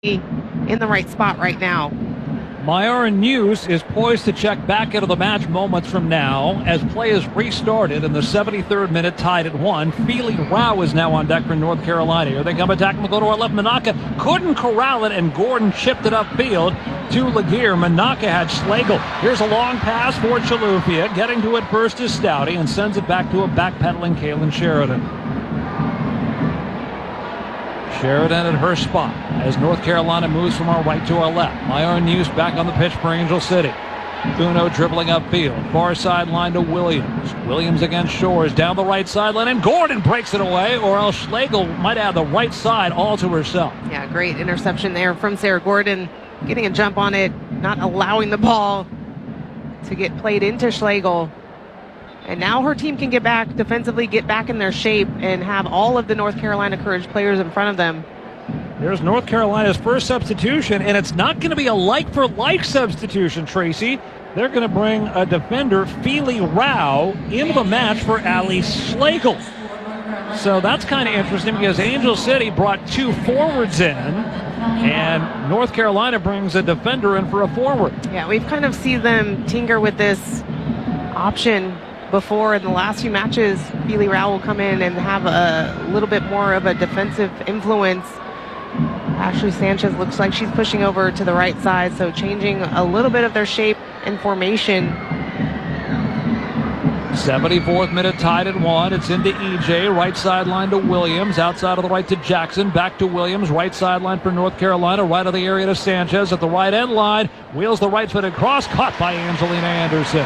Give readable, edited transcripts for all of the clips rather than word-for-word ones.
in the right spot right now. Myron News is poised to check back into the match moments from now as play is restarted in the 73rd minute, tied at 1. Feely Rao is now on deck for North Carolina. Here they come attacking. They'll go to our left. Menaka couldn't corral it, and Gordon chipped it upfield to Laguerre. Menaka had Schlegel. Here's a long pass for Chilufya. Getting to it first is Stouty and sends it back to a backpedaling Kalen Sheridan. Sheridan at her spot as North Carolina moves from our right to our left. Myron News back on the pitch for Angel City. Uno dribbling upfield. Far sideline to Williams. Williams against Shores down the right sideline, and Gordon breaks it away, or else Schlegel might have the right side all to herself. Yeah, great interception there from Sarah Gordon. Getting a jump on it, not allowing the ball to get played into Schlegel. And now her team can get back defensively, get back in their shape, and have all of the North Carolina Courage players in front of them. There's North Carolina's first substitution, and it's not going to be a like-for-like substitution, Tracy. They're going to bring a defender, Feely Rao, into the match for Ali Schlegel. So that's kind of interesting because Angel City brought two forwards in, and North Carolina brings a defender in for a forward. Yeah, we've kind of seen them tinker with this option before. In the last few matches, Feely Rao will come in and have a little bit more of a defensive influence. Ashley Sanchez looks like she's pushing over to the right side, so changing a little bit of their shape and formation. 74th minute, tied at 1. It's into EJ, right sideline to Williams, outside of the right to Jackson, back to Williams, right sideline for North Carolina, right of the area to Sanchez at the right end line, wheels the right-footed cross, caught by Angelina Anderson.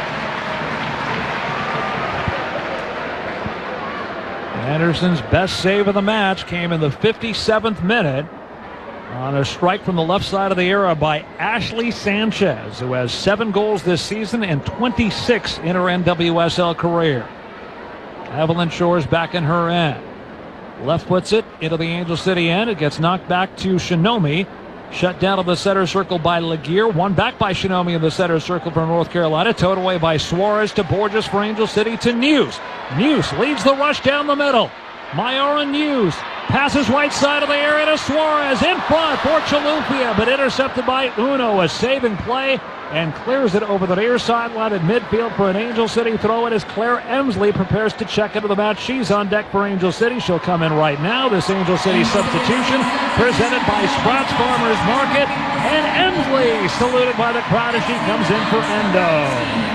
Anderson's best save of the match came in the 57th minute on a strike from the left side of the area by Ashley Sanchez, who has 7 goals this season and 26 in her NWSL career. Evelyn Shores back in her end. Left puts it into the Angel City end. It gets knocked back to Shinomi. Shut down in the center circle by Laguerre. One back by Shinomi in the center circle for North Carolina. Towed away by Suarez to Borges for Angel City to News. News leads the rush down the middle. Myron News passes right side of the area to Suarez. In front for Chilufya, but intercepted by Uno. A saving play and clears it over the near sideline at midfield for an Angel City throw. It as Claire Emsley prepares to check into the match. She's on deck for Angel City. She'll come in right now. This Angel City substitution presented by Sprouts Farmers Market. And Emsley saluted by the crowd as she comes in for Endo.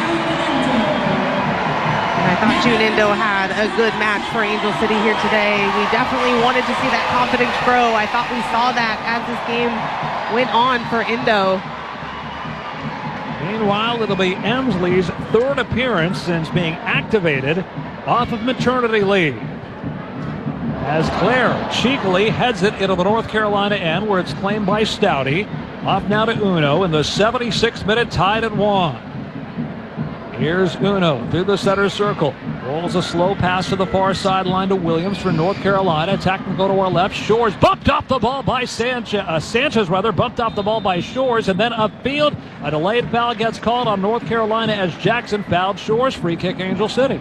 I thought June Endo had a good match for Angel City here today. We definitely wanted to see that confidence grow. I thought we saw that as this game went on for Endo. Meanwhile, it'll be Emsley's 3rd appearance since being activated off of maternity leave, as Claire cheekily heads it into the North Carolina end, where it's claimed by Stouty. Off now to Uno in the 76th minute, tied at 1. Here's Uno through the center circle. Rolls a slow pass to the far sideline to Williams for North Carolina. Attack will go to our left. Shores bumped off the ball by Sanchez bumped off the ball by Shores, and then upfield. A delayed foul gets called on North Carolina as Jackson fouled Shores. Free kick Angel City.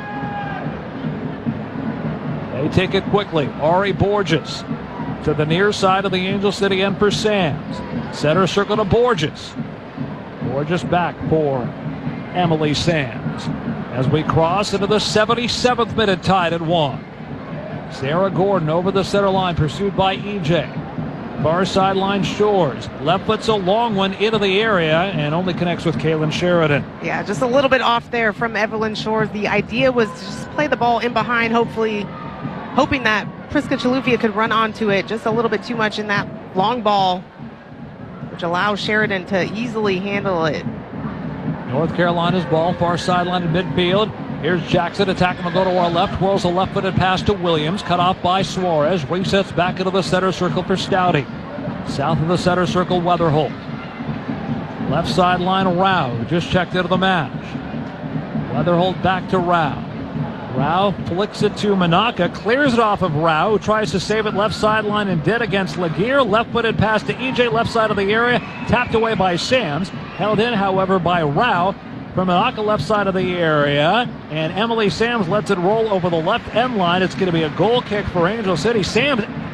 They take it quickly. Ari Borges to the near side of the Angel City end for Sands. Center circle to Borges. Borges back for Emily Sands as we cross into the 77th minute, tied at 1. Sarah Gordon over the center line, pursued by EJ. Far sideline Shores. Left foot's a long one into the area and only connects with Kalen Sheridan. Yeah, just a little bit off there from Evelyn Shores. The idea was to just play the ball in behind, hoping that Priska Chilufya could run onto it. Just a little bit too much in that long ball, which allows Sheridan to easily handle it. North Carolina's ball, far sideline in midfield. Here's Jackson attacking the go to our left. Whirls a left-footed pass to Williams. Cut off by Suarez. Resets back into the center circle for Stouty. South of the center circle, Weatherholt. Left sideline, Rao. Just checked into the match. Weatherholt back to Rao. Rao flicks it to Menaka. Clears it off of Rao, who tries to save it left sideline and did against Laguerre. Left-footed pass to EJ, left side of the area. Tapped away by Sams. Held in, however, by Rao from Menaka, left side of the area. And Emily Sams lets it roll over the left end line. It's going to be a goal kick for Angel City. Sams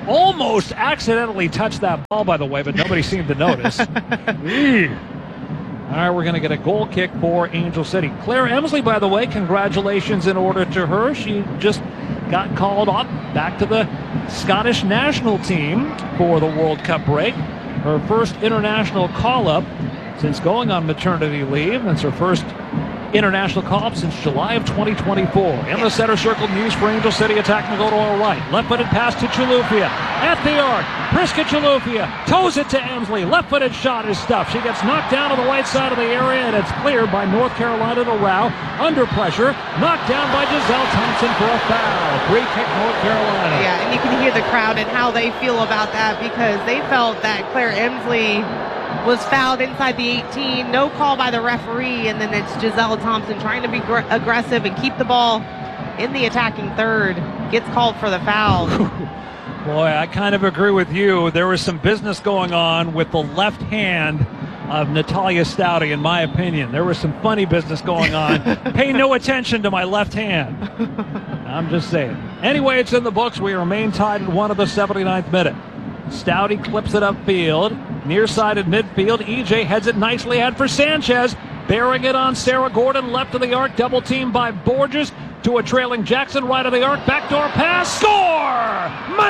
almost accidentally touched that ball, by the way, but nobody seemed to notice. Eee. All right, we're going to get a goal kick for Angel City. Claire Emsley, by the way, congratulations in order to her. She just got called up back to the Scottish national team for the World Cup break. Her first international call-up since going on maternity leave. That's her first international call-up since July of 2024. In the center circle, news for Angel City, attacking the goal to our right. Left-footed pass to Chilufya. At the arc, Priska Chilufya toes it to Emsley. Left-footed shot is stuffed. She gets knocked down to the right side of the area, and it's cleared by North Carolina to Rao. Under pressure, knocked down by Giselle Thompson for a foul. Free kick, North Carolina. Yeah, and you can hear the crowd and how they feel about that, because they felt that Claire Emsley was fouled inside the 18. No call by the referee, and then it's Giselle Thompson trying to be aggressive and keep the ball in the attacking third. Gets called for the foul. Boy, I kind of agree with you. There was some business going on with the left hand of Natalia Stouty, in my opinion. There was some funny business going on. Pay no attention to my left hand. I'm just saying. Anyway, it's in the books. We remain tied at 1 of the 79th minute. Stouty clips it upfield. Near-sided midfield. EJ heads it nicely ahead for Sanchez. Bearing it on Sarah Gordon. Left of the arc. Double team by Borges. To a trailing Jackson. Right of the arc. Backdoor pass. Score!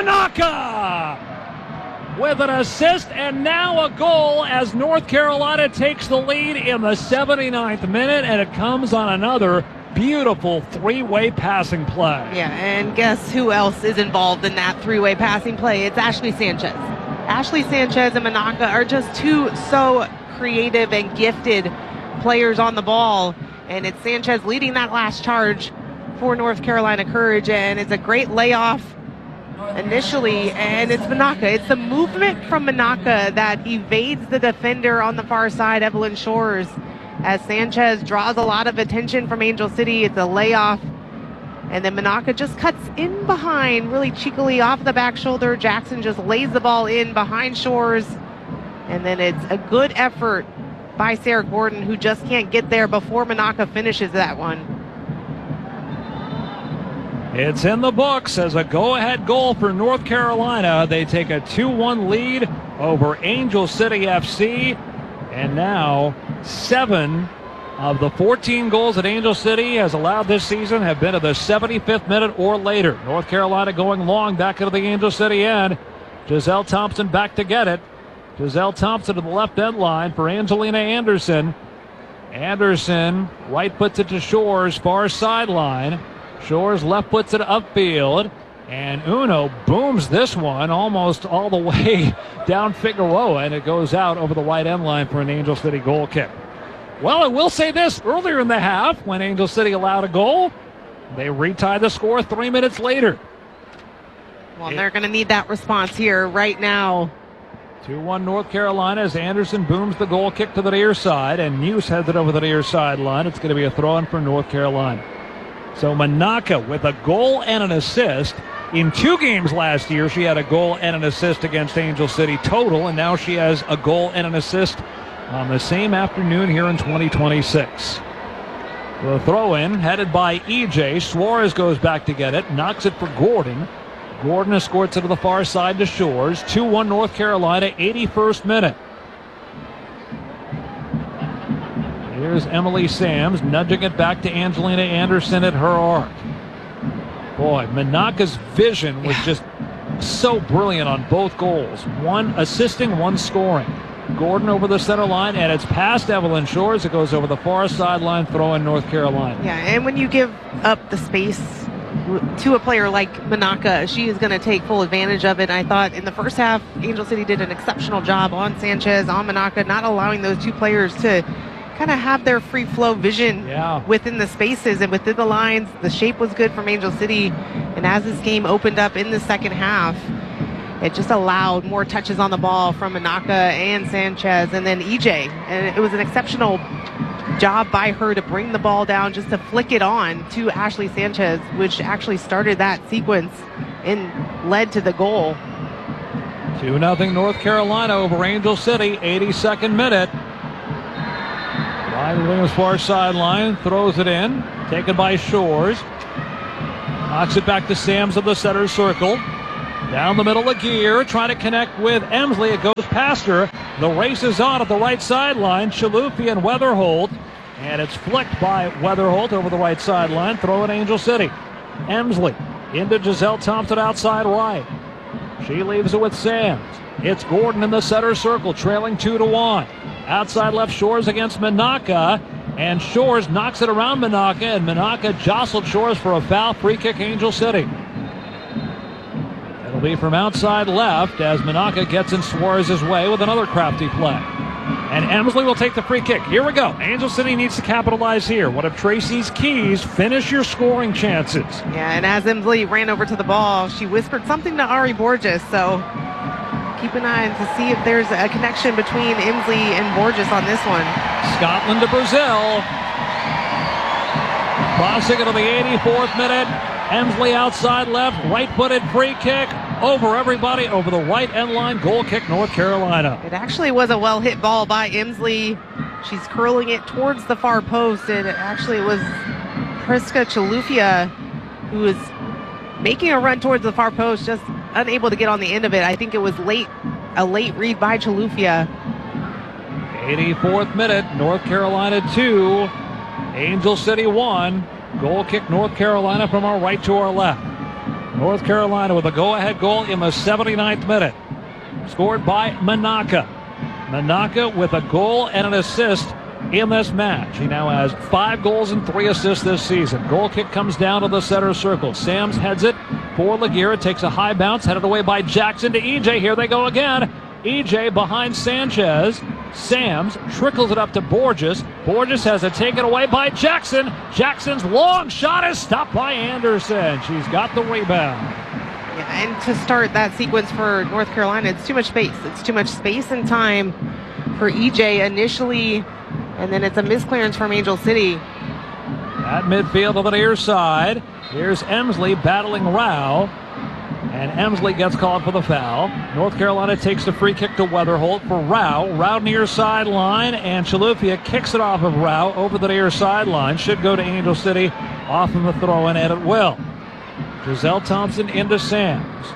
Manaka! With an assist and now a goal as North Carolina takes the lead in the 79th minute. And it comes on another beautiful three-way passing play. Yeah, and guess who else is involved in that three-way passing play? It's Ashley Sanchez. Ashley Sanchez and Manaka are just two so creative and gifted players on the ball, and it's Sanchez leading that last charge for North Carolina Courage, and it's a great layoff initially, and it's Manaka. It's the movement from Manaka that evades the defender on the far side, Evelyn Shores, as Sanchez draws a lot of attention from Angel City. It's a layoff, and then Manaka just cuts in behind really cheekily off the back shoulder. Jackson just lays the ball in behind Shores, and then it's a good effort by Sarah Gordon, who just can't get there before Manaka finishes that one. It's in the books as a go-ahead goal for North Carolina. They take a 2-1 lead over Angel City FC. And now 7 of the 14 goals that Angel City has allowed this season have been at the 75th minute or later. North Carolina going long back into the Angel City end. Giselle Thompson back to get it. Giselle Thompson to the left end line for Angelina Anderson. Anderson right puts it to Shores, far sideline. Shores left puts it upfield. And Uno booms this one almost all the way down Figueroa, and it goes out over the right end line for an Angel City goal kick. Well, I will say this, earlier in the half, when Angel City allowed a goal, they retied the score 3 minutes later. Well, they're going to need that response here right now. 2-1 North Carolina as Anderson booms the goal kick to the near side, and Muse heads it over the near sideline. It's going to be a throw-in for North Carolina. So Manaka with a goal and an assist. In 2 games last year, she had a goal and an assist against Angel City total, and now she has a goal and an assist on the same afternoon here in 2026. The throw-in headed by EJ. Suarez goes back to get it, knocks it for Gordon. Gordon escorts it to the far side to Shores. 2-1 North Carolina, 81st minute. Here's Emily Sams nudging it back to Angelina Anderson at her arc. Boy, Manaka's vision was just so brilliant on both goals. One assisting, one scoring. Gordon over the center line, and it's past Evelyn Shores. It goes over the far sideline, throw in North Carolina. Yeah, and when you give up the space to a player like Manaka, she is going to take full advantage of it. I thought in the first half, Angel City did an exceptional job on Sanchez, on Manaka, not allowing those two players to kind of have their free flow vision within the spaces and within the lines. The shape was good from Angel City, and as this game opened up in the second half, it just allowed more touches on the ball from Manaka and Sanchez, and then EJ, and it was an exceptional job by her to bring the ball down, just to flick it on to Ashley Sanchez, which actually started that sequence and led to the goal. 2-0 North Carolina over Angel City, 82nd minute. Riley Williams far sideline, throws it in, taken by Shores. Knocks it back to Sams of the center circle. Down the middle of Gear, trying to connect with Emsley. It goes past her. The race is on at the right sideline. Chalouphi and Weatherholt. And it's flicked by Weatherholt over the right sideline. Throw in Angel City. Emsley into Giselle Thompson outside right. She leaves it with Sams. It's Gordon in the center circle, trailing 2-1. Outside left, Shores against Menaka. And Shores knocks it around Menaka. And Menaka jostled Shores for a foul. Free kick, Angel City. It'll be from outside left as Menaka gets in Suarez's way with another crafty play. And Emsley will take the free kick. Here we go. Angel City needs to capitalize here. One of Tracy's keys, finish your scoring chances. Yeah, and as Emsley ran over to the ball, she whispered something to Ari Borges. So keep an eye to see if there's a connection between Emsley and Borges on this one. Scotland to Brazil. Crossing into the 84th minute. Emsley outside left, right-footed free kick over everybody over the right end line. Goal kick, North Carolina. It actually was a well-hit ball by Emsley. She's curling it towards the far post, and it was Priska Chalouphi who was making a run towards the far post, just unable to get on the end of it. I think it was a late read by Chalouphi. 84th minute, North Carolina 2, Angel City 1. Goal kick, North Carolina from our right to our left. North Carolina with a go-ahead goal in the 79th minute. Scored by Menaka. Menaka with a goal and an assist in this match. He now has 5 goals and 3 assists this season. Goal kick comes down to the center circle. Sams heads it for Laguerre. Takes a high bounce, headed away by Jackson to EJ. Here they go again. EJ behind Sanchez. Sams trickles it up to Borges. Borges has it taken away by Jackson. Jackson's long shot is stopped by Anderson. She's got the rebound. Yeah, and to start that sequence for North Carolina, it's too much space. It's too much space and time for EJ initially, and then it's a misclearance from Angel City. At midfield on the near side, here's Emsley battling Rao. And Emsley gets called for the foul. North Carolina takes the free kick to Weatherholt for Rao. Rao near sideline, and Chalouphi kicks it off of Rao over the near sideline. Should go to Angel City off of the throw-in, and it will. Giselle Thompson into Sams.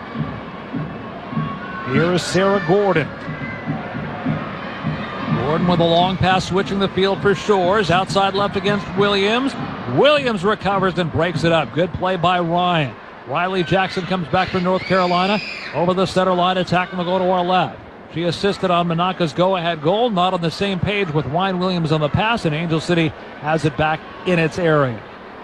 Here is Sarah Gordon. Gordon with a long pass, switching the field for Shores. Outside left against Williams. Williams recovers and breaks it up. Good play by Ryan. Riley Jackson comes back for North Carolina over the center line, attacking the goal to our left. She assisted on Menaka's go-ahead goal, not on the same page with Wine Williams on the pass, and Angel City has it back in its area.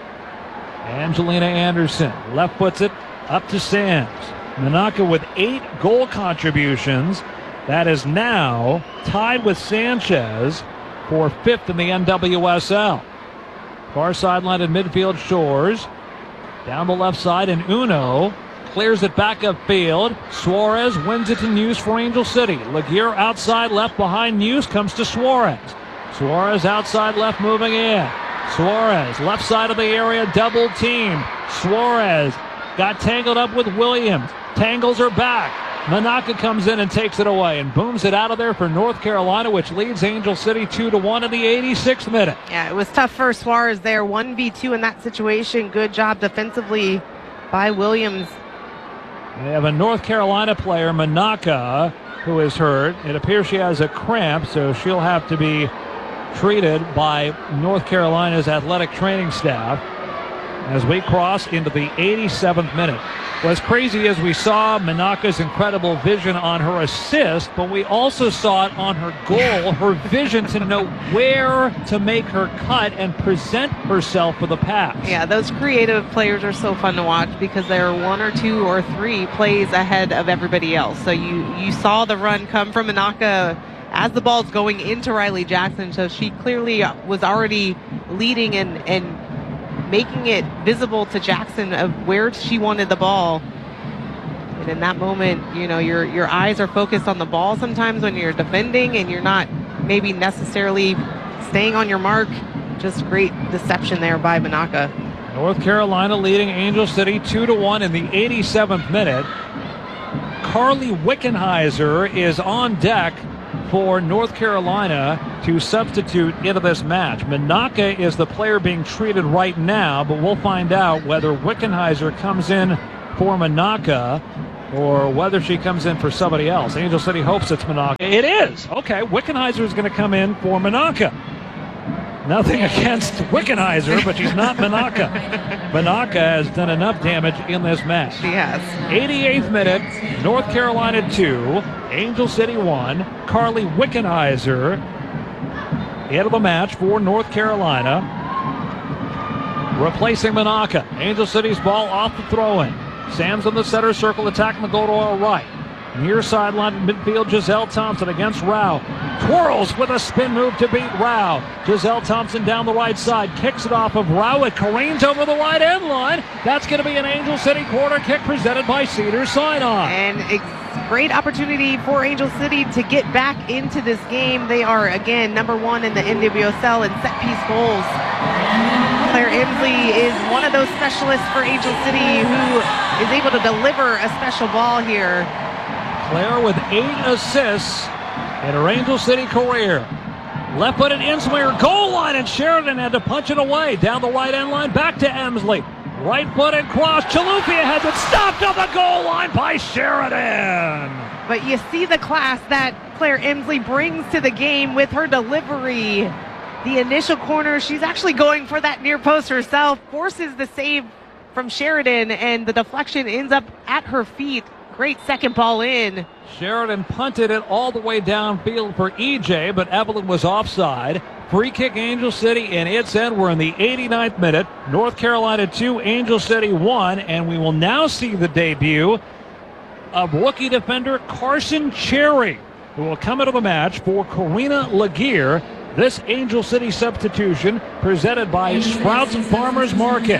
Angelina Anderson left puts it up to Sams. Menaka with 8 goal contributions. That is now tied with Sanchez for 5th in the NWSL. Far sideline in midfield, Shores. Down the left side, and Uno clears it back upfield. Suarez wins it to News for Angel City. Laguerre outside left behind News, comes to Suarez. Suarez outside left moving in. Suarez left side of the area, double team. Suarez got tangled up with Williams. Tangles her back. Menaka comes in and takes it away and booms it out of there for North Carolina, which leads Angel City 2-1 in the 86th minute. Yeah, it was tough for Suarez there. 1v2 in that situation. Good job defensively by Williams. They have a North Carolina player, Menaka, who is hurt. It appears she has a cramp, so she'll have to be treated by North Carolina's athletic training staff as we cross into the 87th minute. What's crazy is we saw Menaka's incredible vision on her assist, but we also saw it on her goal, her vision to know where to make her cut and present herself for the pass. Yeah, those creative players are so fun to watch because they're 1 or 2 or 3 plays ahead of everybody else. So you saw the run come from Menaka as the ball's going into Riley Jackson, so she clearly was already leading and making it visible to Jackson of where she wanted the ball. And in that moment, you know, your eyes are focused on the ball sometimes when you're defending and you're not maybe necessarily staying on your mark. Just great deception there by Menaka. North Carolina leading Angel City 2-1 in the 87th minute. Carly Wickenheiser is on deck for North Carolina to substitute into this match. Menaka is the player being treated right now, but we'll find out whether Wickenheiser comes in for Menaka. or whether she comes in for somebody else. Angel City hopes it's Menaka. It is. Okay, Wickenheiser is going to come in for Menaka. Nothing against Wickenheiser, but she's not Menaka. Menaka has done enough damage in this match. She has. 88th minute, North Carolina 2, Angel City 1. Carly Wickenheiser, head of the match for North Carolina, replacing Menaka. Angel City's ball off the throw-in. Sam's in the center circle, attacking the goal to our right. Near sideline midfield, Giselle Thompson against Rao. Twirls with a spin move to beat Rao. Giselle Thompson down the right side, kicks it off of Rao. It careens over the right end line. That's going to be an Angel City corner kick presented by Cedar Sinai. And a great opportunity for Angel City to get back into this game. They are, again, number 1 in the NWSL in set-piece goals. Claire Emsley is one of those specialists for Angel City who is able to deliver a special ball here. Claire with 8 assists in her Angel City career. Left-footed in-swinger, goal line, and Sheridan had to punch it away. Down the right end line, back to Emsley. Right-footed cross, Chilufya has it stopped on the goal line by Sheridan. But you see the class that Claire Emsley brings to the game with her delivery. The initial corner, she's actually going for that near post herself, forces the save from Sheridan, and the deflection ends up at her feet. Great second ball in. Sheridan punted it all the way downfield for EJ, but Evelyn was offside. Free kick Angel City, and its end. We're in the 89th minute. North Carolina 2, Angel City 1, and we will now see the debut of rookie defender Carson Cherry, who will come into the match for Karina Laguerre. This Angel City substitution presented by Sprouts Farmers Market.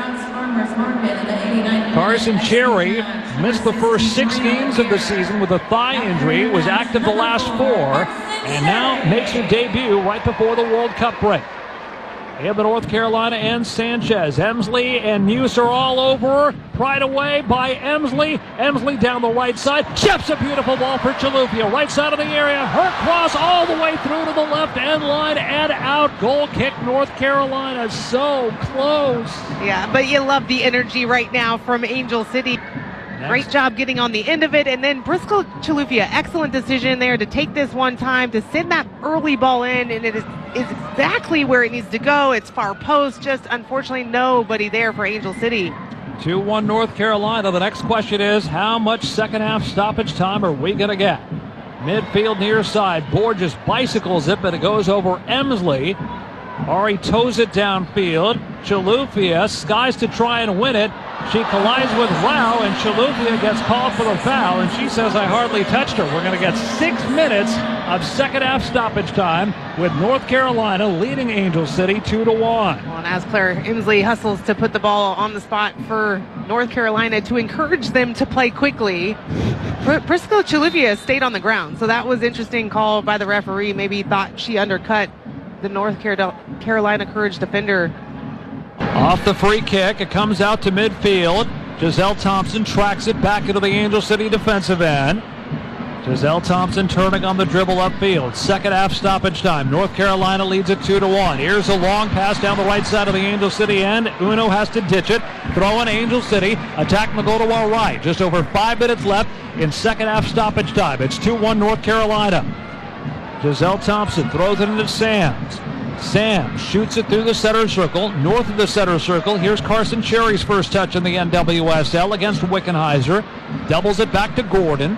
Carson Cherry missed the first 6 games of the season with a thigh injury, was active the last 4, and now makes her debut right before the World Cup break. They have the North Carolina and Sanchez. Emsley and Muse are all over her. Pried away by Emsley. Emsley down the right side. Chips a beautiful ball for Chilufya. Right side of the area. Her cross all the way through to the left end line and out. Goal kick North Carolina. So close. Yeah, but you love the energy right now from Angel City. Great job getting on the end of it. And then Briscoe Chilufya, excellent decision there to take this one time, to send that early ball in, and it is exactly where it needs to go. It's far post, just unfortunately nobody there for Angel City. 2-1 North Carolina. The next question is, how much second half stoppage time are we going to get? Midfield near side. Borges bicycles it, but it goes over Emsley. Ari toes it downfield. Chilufya skies to try and win it. She collides with Rao, and Chilufya gets called for the foul, and she says, I hardly touched her. We're going to get 6 minutes of second half stoppage time with North Carolina leading Angel City 2-1. Well, and as Claire Emsley hustles to put the ball on the spot for North Carolina to encourage them to play quickly, Briscoe Chilufya stayed on the ground. So that was interesting call by the referee. Maybe he thought she undercut the North Carolina Courage defender. Off the free kick, it comes out to midfield. Giselle Thompson tracks it back into the Angel City defensive end. Giselle Thompson turning on the dribble upfield. Second half stoppage time. North Carolina leads it 2-1. Here's a long pass down the right side of the Angel City end. Uno has to ditch it. Throw in Angel City. Attack the goal to our right. Just over 5 minutes left in second half stoppage time. It's 2-1 North Carolina. Giselle Thompson throws it into Sams. Sam shoots it through the center circle, north of the center circle. Here's Carson Cherry's first touch in the NWSL against Wickenheiser. Doubles it back to Gordon.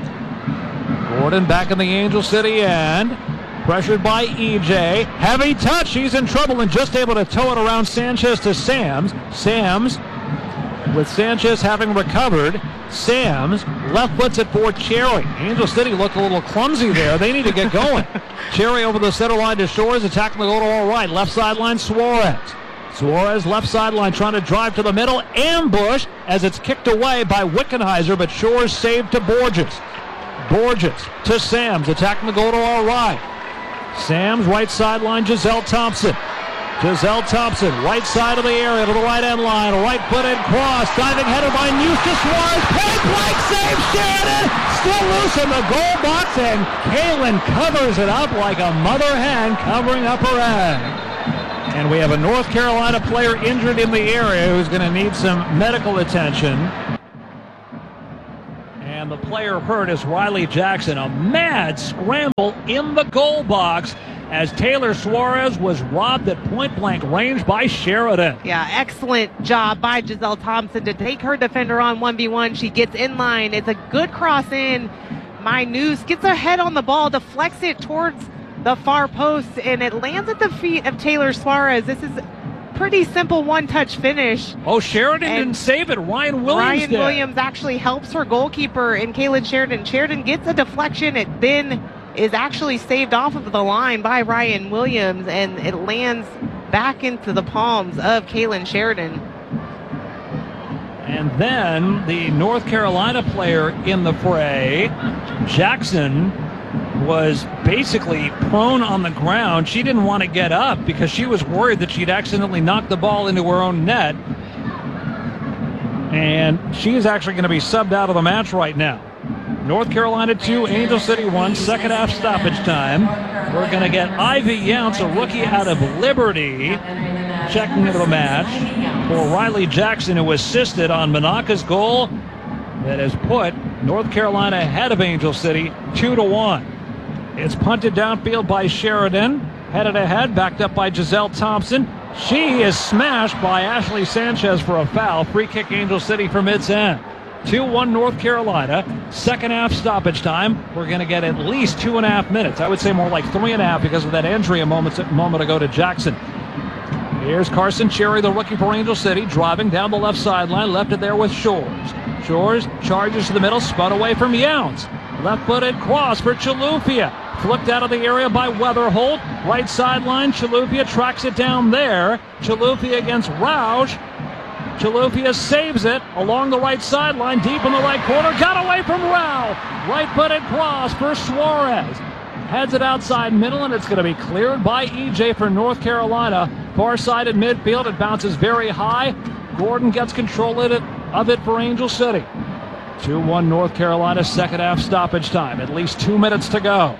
Gordon back in the Angel City end. Pressured by EJ. Heavy touch. He's in trouble and just able to tow it around Sanchez to Sams. Sams, with Sanchez having recovered, Sams left foots it for Cherry. Angel City looked a little clumsy there. They need to get going. Cherry over the center line to Shores, attacking the goal to all right. Left sideline, Suarez. Suarez left sideline trying to drive to the middle. Ambush as it's kicked away by Wickenheiser, but Shores saved to Borges. Borges to Sams, attacking the goal to our right. Sams right sideline, Giselle Thompson. Giselle Thompson, right side of the area to the right end line, a right-footed cross, diving header by Eustace Suarez, point-blank save, Sheridan, still loose in the goal box, and Kaylin covers it up like a mother hen covering up her egg. And we have a North Carolina player injured in the area who's going to need some medical attention. And And the player hurt is Riley Jackson. A mad scramble in the goal box as Taylor Suarez was robbed at point-blank range by Sheridan. Yeah, excellent job by Giselle Thompson to take her defender on 1v1. She gets in line. It's a good cross in. Noose gets her head on the ball, deflects it towards the far post, and it lands at the feet of Taylor Suarez. This is pretty simple one-touch finish. Oh, Sheridan didn't save it. Ryan Williams actually helps her goalkeeper in Kaylin Sheridan. Sheridan gets a deflection. It then is actually saved off of the line by Ryan Williams, and it lands back into the palms of Kaylin Sheridan. And then the North Carolina player in the fray, Jackson, was basically prone on the ground. She didn't want to get up because she was worried that she'd accidentally knocked the ball into her own net. And she is actually going to be subbed out of the match right now. North Carolina 2, Angel City 1, second half stoppage time. We're going to get Ivy Younts, a rookie out of Liberty, checking into the match for Riley Jackson, who assisted on Monaca's goal that has put North Carolina ahead of Angel City 2-1. It's punted downfield by Sheridan, headed ahead, backed up by Giselle Thompson. She is smashed by Ashley Sanchez for a foul. Free kick Angel City for Mids-End. 2-1 North Carolina. Second half stoppage time. We're going to get at least 2.5 minutes. I would say more like 3.5 because of that injury a moment ago to Jackson. Here's Carson Cherry, the rookie for Angel City, driving down the left sideline, left it there with Shores. Shores charges to the middle, spun away from Younts. Left-footed cross for Chilufya. Flipped out of the area by Weatherholt. Right sideline, Chilufya tracks it down there. Chilufya against Roush. Chilufya saves it along the right sideline, deep in the right corner. Got away from Rao. Right-footed cross for Suarez. Heads it outside middle, and it's going to be cleared by EJ for North Carolina. Far side at midfield, it bounces very high. Gordon gets control of it for Angel City. 2-1 North Carolina, second half stoppage time. At least 2 minutes to go.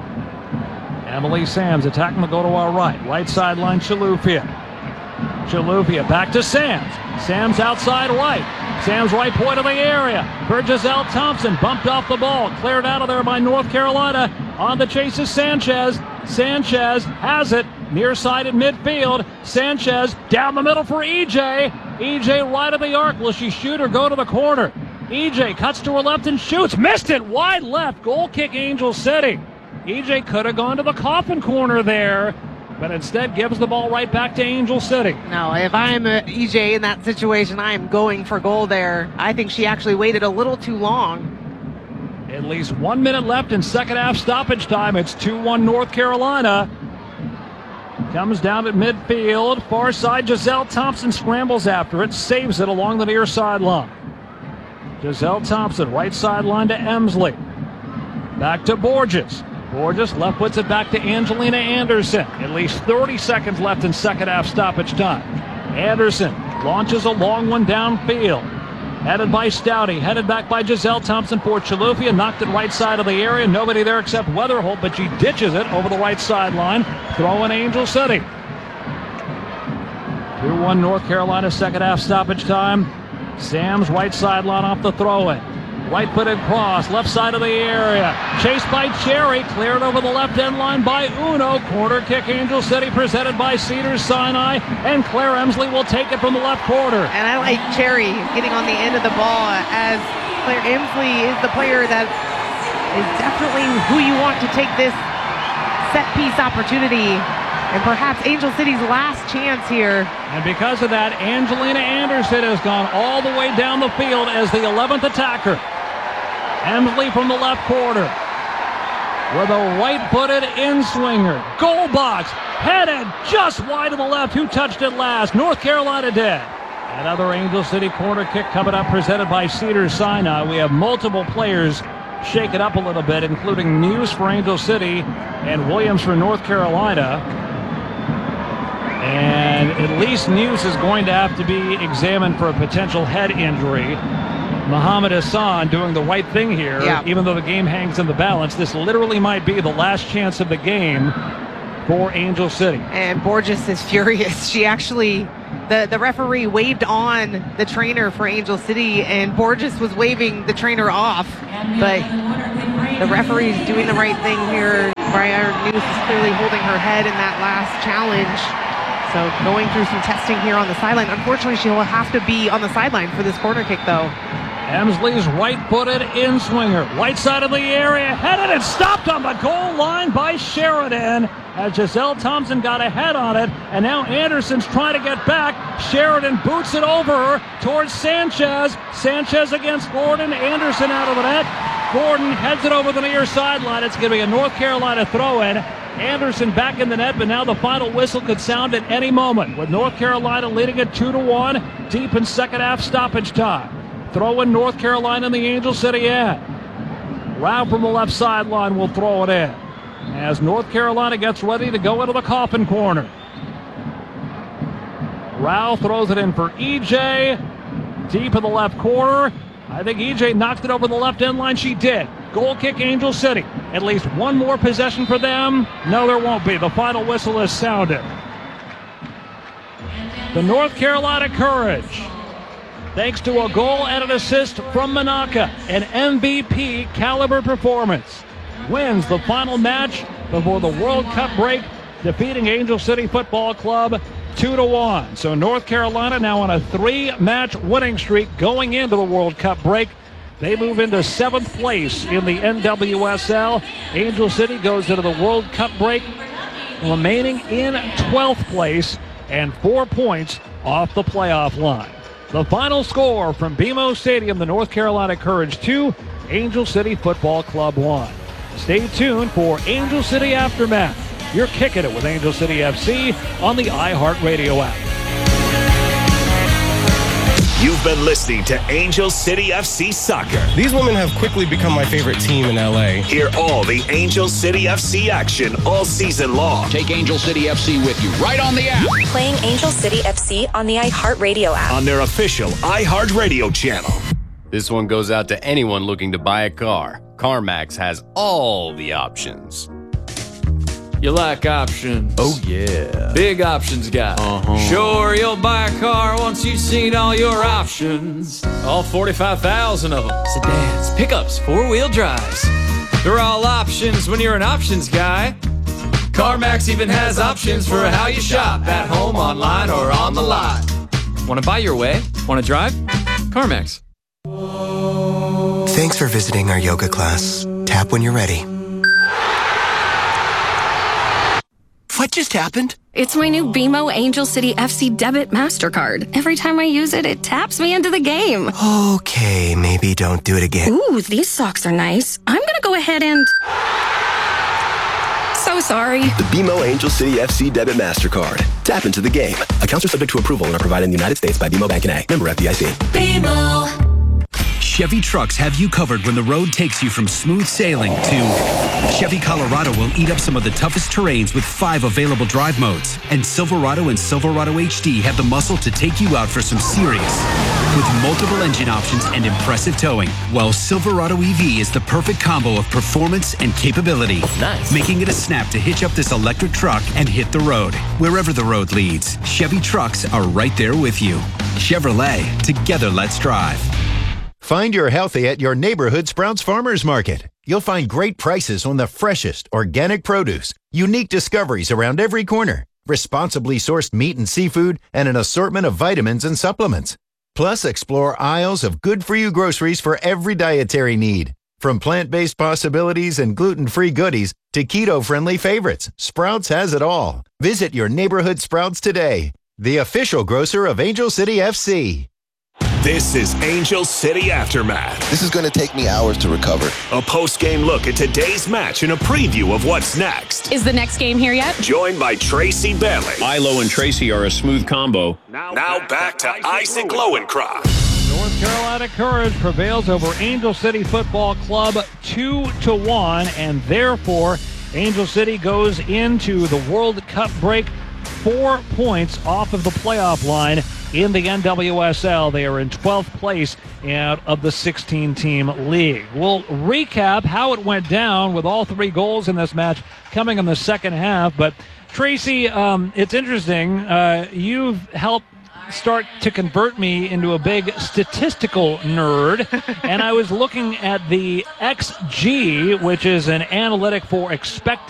Emily Sams attacking the go to our right. Right sideline, Chilufya. Chilufya back to Sams. Sams outside right. Sams right point of the area for Giselle Thompson. Bumped off the ball. Cleared out of there by North Carolina. On the chase is Sanchez. Sanchez has it. Near side in midfield. Sanchez down the middle for EJ. EJ right of the arc. Will she shoot or go to the corner? EJ cuts to her left and shoots. Missed it. Wide left. Goal kick Angel City. EJ could have gone to the coffin corner there, but instead gives the ball right back to Angel City. No, if I'm EJ in that situation, I am going for goal there. I think she actually waited a little too long. At least 1 minute left in second half stoppage time. It's 2-1 North Carolina. Comes down at midfield. Far side, Giselle Thompson scrambles after it. Saves it along the near sideline. Giselle Thompson, right sideline to Emsley. Back to Borges. Borges left puts it back to Angelina Anderson. At least 30 seconds left in second half stoppage time. Anderson launches a long one downfield. Headed by Stouty. Headed back by Giselle Thompson for Chilufya. Knocked it right side of the area. Nobody there except Weatherholt, but she ditches it over the right sideline. Throw in Angel City. 2-1 North Carolina, second half stoppage time. Sams right sideline off the throw-in. Right-footed cross, left side of the area. Chased by Cherry, cleared over the left end line by Uno. Corner kick, Angel City, presented by Cedars-Sinai. And Claire Emsley will take it from the left corner. And I like Cherry getting on the end of the ball, as Claire Emsley is the player that is definitely who you want to take this set-piece opportunity. And perhaps Angel City's last chance here. And because of that, Angelina Anderson has gone all the way down the field as the 11th attacker. Emsley from the left corner with a right-footed in-swinger. Goal box, headed just wide to the left. Who touched it last? North Carolina did. Another Angel City corner kick coming up, presented by Cedars-Sinai. We have multiple players shake it up a little bit, including Muse for Angel City and Williams for North Carolina. And at least Muse is going to have to be examined for a potential head injury. Muhammad Hassan doing the right thing here, even though the game hangs in the balance. This literally might be the last chance of the game for Angel City. And Borges is furious. She actually the referee waved on the trainer for Angel City, and Borges was waving the trainer off. But the referee is doing the right thing here. Briar News is clearly holding her head in that last challenge. So going through some testing here on the sideline. Unfortunately, she will have to be on the sideline for this corner kick, though. Emsley's right-footed in-swinger. Right side of the area, headed and stopped on the goal line by Sheridan. As Giselle Thompson got ahead on it, and now Anderson's trying to get back. Sheridan boots it over towards Sanchez. Sanchez against Gordon. Anderson out of the net. Gordon heads it over the near sideline. It's going to be a North Carolina throw-in. Anderson back in the net, but now the final whistle could sound at any moment, with North Carolina leading it 2-1 deep in second half stoppage time. Throw in North Carolina in the Angel City end. Rao from the left sideline will throw it in as North Carolina gets ready to go into the coffin corner. Rao throws it in for EJ deep in the left corner. I think EJ knocked it over the left end line. She did. Goal kick, Angel City. At least one more possession for them. No, there won't be. The final whistle is sounded. The North Carolina Courage, thanks to a goal and an assist from Manaka, an MVP caliber performance, wins the final match before the World Cup break, defeating Angel City Football Club 2-1. So North Carolina now on a 3-match winning streak going into the World Cup break. They move into 7th place in the NWSL. Angel City goes into the World Cup break, remaining in 12th place and 4 points off the playoff line. The final score from BMO Stadium, the North Carolina Courage 2, Angel City Football Club 1. Stay tuned for Angel City Aftermath. You're kicking it with Angel City FC on the iHeartRadio app. You've been listening to Angel City FC Soccer. These women have quickly become my favorite team in LA. Hear all the Angel City FC action all season long. Take Angel City FC with you right on the app. Playing Angel City FC on the iHeartRadio app. On their official iHeartRadio channel. This one goes out to anyone looking to buy a car. CarMax has all the options. You like options? Oh, yeah. Big options guy. Sure, you'll buy a car once you've seen all your options. All 45,000 of them. Sedans, pickups, four-wheel drives. They're all options when you're an options guy. CarMax even has options for how you shop, at home, online, or on the lot. Want to buy your way? Want to drive? CarMax. Thanks for visiting our yoga class. Tap when you're ready. What just happened? It's my new BMO Angel City FC debit MasterCard. Every time I use it, it taps me into the game. Okay, maybe don't do it again. Ooh, these socks are nice. I'm gonna go ahead and... So sorry. The BMO Angel City FC debit MasterCard. Tap into the game. Accounts are subject to approval and are provided in the United States by BMO Bank and A. Member FDIC. BMO. Chevy trucks have you covered when the road takes you from smooth sailing to Chevy Colorado will eat up some of the toughest terrains with 5 available drive modes. And Silverado and Silverado HD have the muscle to take you out for some serious. With multiple engine options and impressive towing, while Silverado EV is the perfect combo of performance and capability. Nice. Making it a snap to hitch up this electric truck and hit the road. Wherever the road leads, Chevy trucks are right there with you. Chevrolet, together let's drive. Find your healthy at your neighborhood Sprouts Farmers Market. You'll find great prices on the freshest organic produce, unique discoveries around every corner, responsibly sourced meat and seafood, and an assortment of vitamins and supplements. Plus, explore aisles of good-for-you groceries for every dietary need. From plant-based possibilities and gluten-free goodies to keto-friendly favorites, Sprouts has it all. Visit your neighborhood Sprouts today, the official grocer of Angel City FC. This is Angel City Aftermath. This is going to take me hours to recover. A post-game look at today's match and a preview of what's next. Is the next game here yet? Joined by Tracy Bailey. Ilo and Tracy are a smooth combo. Now back to Isaac Lowencroft. North Carolina Courage prevails over Angel City Football Club 2-1, and therefore Angel City goes into the World Cup break 4 points off of the playoff line in the NWSL. They are in 12th place out of the 16-team league. We'll recap how it went down with all 3 goals in this match coming in the second half. But Tracy, it's interesting. You've helped start to convert me into a big statistical nerd, and I was looking at the XG, which is an analytic for expected